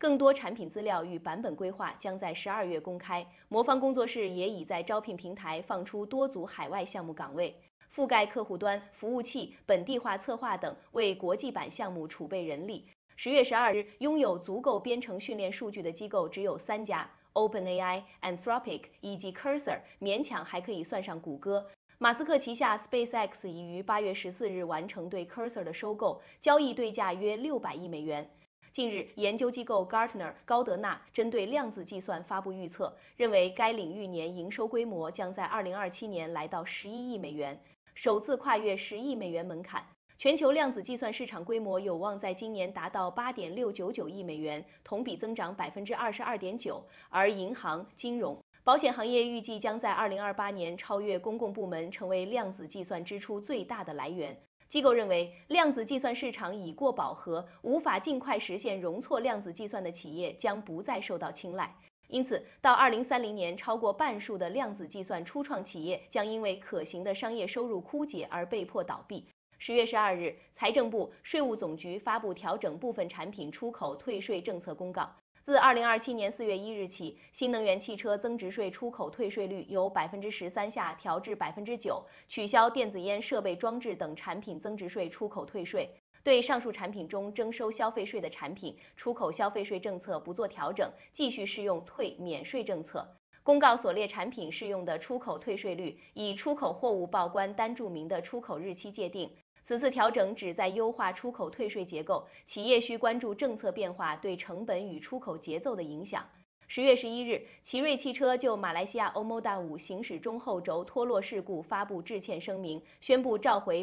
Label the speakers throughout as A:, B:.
A: 更多产品资料与版本规划将在12月公开。魔方工作室也已在招聘平台放出多组海外项目岗位，覆盖客户端、服务器、本地化策划等，为国际版项目储备人力。10月12日，拥有足够编程训练数据的机构只有3家。OpenAI、Anthropic 以及 Cursor 勉强还可以算上谷歌。马斯克旗下 SpaceX 已于8月14日完成对 Cursor 的收购，交易对价约600亿美元。近日，研究机构 Gartner 高德纳针对量子计算发布预测，认为该领域年营收规模将在2027年来到11亿美元，首次跨越10亿美元门槛。全球量子计算市场规模有望在今年达到8.699亿美元，同比增长22.9%。而银行、金融、保险行业预计将在2028年超越公共部门，成为量子计算支出最大的来源。机构认为，量子计算市场已过饱和，无法尽快实现容错量子计算的企业将不再受到青睐。因此，到2030年，超过半数的量子计算初创企业将因为可行的商业收入枯竭而被迫倒闭。10月12日，财政部、税务总局发布调整部分产品出口退税政策公告。自2027年4月1日起，新能源汽车增值税出口退税率由13%下调至9%，取消电子烟设备装置等产品增值税出口退税。对上述产品中征收消费税的产品，出口消费税政策不做调整，继续适用退免税政策。公告所列产品适用的出口退税率，以出口货物报关单注明的出口日期界定。此次调整旨在优化出口退税结构，企业需关注政策变化对成本与出口节奏的影响。10月11日，奇瑞汽车就马来西亚欧 Moda 5行驶中后轴脱落事故发布致歉声明，宣布召回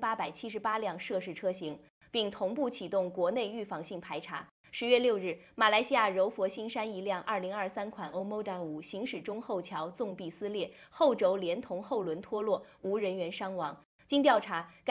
A: 8878辆涉事车型，并同步启动国内预防性排查。10月6日，马来西亚柔佛新山一辆2023款欧 Moda 5行驶中后桥纵壁撕裂，后轴连同后轮脱落，无人员伤亡。经调查，